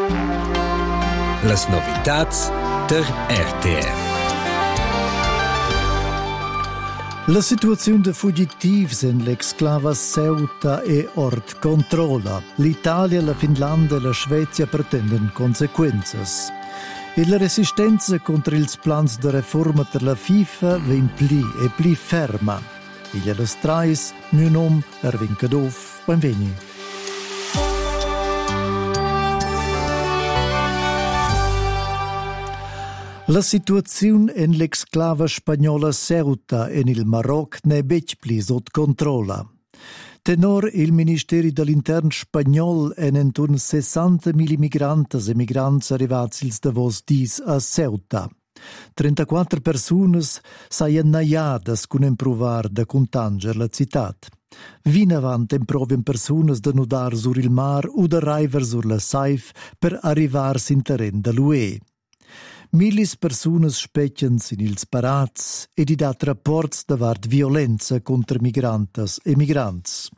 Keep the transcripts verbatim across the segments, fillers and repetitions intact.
Las novitats der R T R. La situazione de fugitivs en l'exclava Ceuta e ord controlla. L'Italia, la Finlandia e la Svezia pretenden consequenzas. E la resistenza contro ils plans de reforma per la FIFA ven pli e pli ferma. Iglia las trais, mio nom, Erwin Cadov, benveni. La situazione en l'exclava spagnola Ceuta en il Maroc ne bec pli sot controlla. Tenor il Ministeri dell'Intern spagnol en enturn sessantamila immigrantes e migrants arrivats ils davos dis a Ceuta. trentaquattro persunas saien naiadas cun emprovar da contanger la citat. Vinavant emprovien persunas da nudar sur il mar o da raiver sur la Saif per arrivar sin terren da l'U E. Milis persunas specchian sin ils parats ed i dat rapports davart violenza contra migrantas e migrants.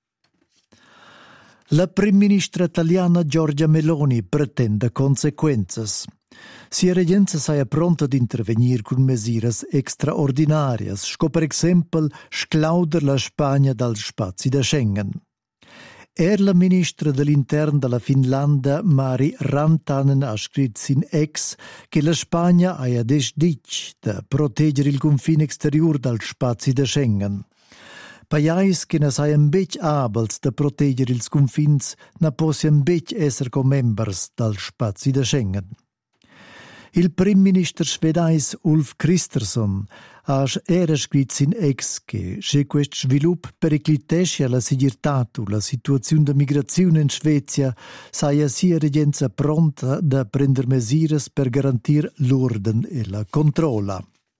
La prim ministra italiana Giorgia Meloni pretende consequenzas. Sia regenza saia pronta ad intervenir con mesiras extraordinarias, sco per exempel sclauder la Spagna dal spazi da Schengen. Er la ministra dell'Intern della Finlandia, Mari Rantanen, ha scritto sin ex che la Spagna ha decidito di proteggere il confine exterior dal spazi da Schengen. Pajais che ne saien bec abels de proteggere ils confins na possien bec esser com members dal spazi da Schengen. Il prim minister svedais Ulf Kristersson ha era scritto sin ex che se quest svilup periclitesce la sigurtà la situazione de migrazione in Svezia saia sia regenza pronta da prender mesiras per garantir l'orden e la controlla.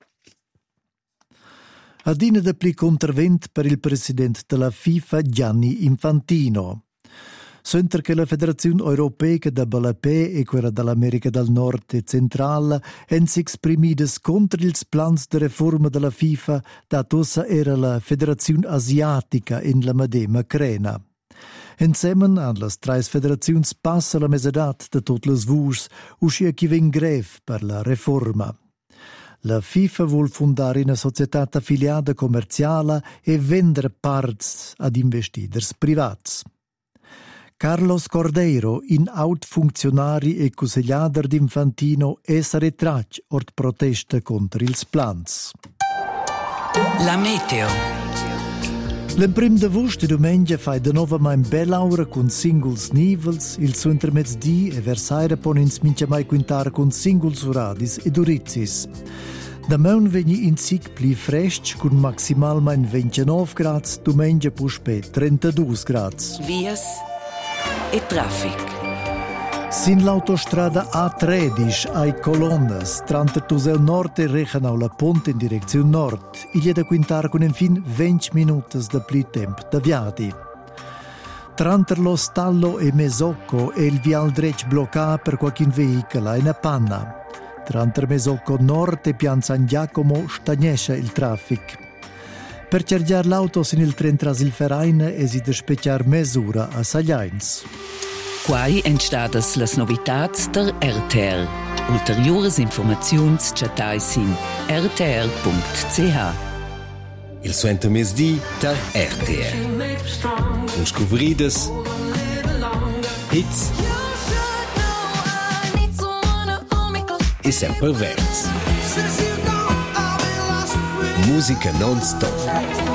Adina de pli contravent per il presidente della FIFA Gianni Infantino. Senter che la Federazione Europea da Balapè e quella dell'America del Nord e Centrale en si esprimides contro ils plans de reforma della FIFA datosa era la Federazione Asiatica in la medema crena. Insieme an las trais federaziuns passa la mesedat de tot les vus uscia chi ven grev per la reforma. La FIFA vuol fondare una società affiliata commerciale e vendere parts ad investiders privats. Carlos Cordeiro, in aut funzionari e consigliader d'Infantino, es retrac ord protesta contro ils plans. La meteo. L'emprim d'avust e domengia fai de nova mai bell'aura con singuls nivels, il suo intermezdi e versaire ponins mincha mai quintar con singuls uradis ed urizis. Da meun vegni in sic pli fresc con maximal mai ventinove grads, domengia puspe trentadue grads. Vias e traffic. Sin l'autostrada A tredici ai colonnes, tra Tusel Nord e Rechenau la Ponte in direzione nord, il è da quintar con infin venti minuti da pli temp da viadi. Tra lo Stallo e Mesocco e il vial drec blocca per qualche veicolo in panna. Tra Mesocco Nord e Pian San Giacomo stagnesce il traffic. Per cergiar l'auto sin il tren tras il Verein esi da speciar mesura a Sagliains. Quai entstadas las novitats der R T R. Ulteriores informaziuns chatai sin r t r punct c h. Il suenter mesdi der R T R. Un scuvrides hits e sempre verz. Musica non stop.